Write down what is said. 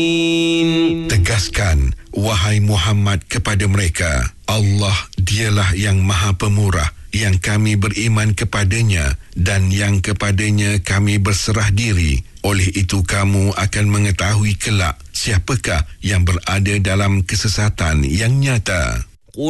Tegaskan, wahai Muhammad, kepada mereka, Allah dialah yang Maha Pemurah, yang kami beriman kepadanya dan yang kepadanya kami berserah diri. Oleh itu kamu akan mengetahui kelak siapakah yang berada dalam kesesatan yang nyata.